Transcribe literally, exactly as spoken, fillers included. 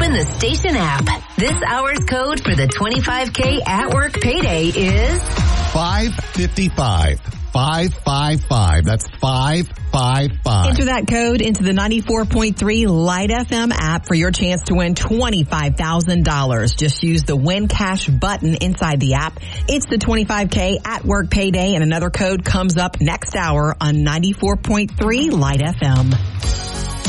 Open the station app. This hour's code for the twenty-five K at work payday is five fifty-five. five five five. That's five five five. Enter that code into the ninety-four point three Light F M app for your chance to win twenty-five thousand dollars. Just use the Win Cash button inside the app. It's the twenty-five K at work payday, and another code comes up next hour on ninety-four point three Light F M.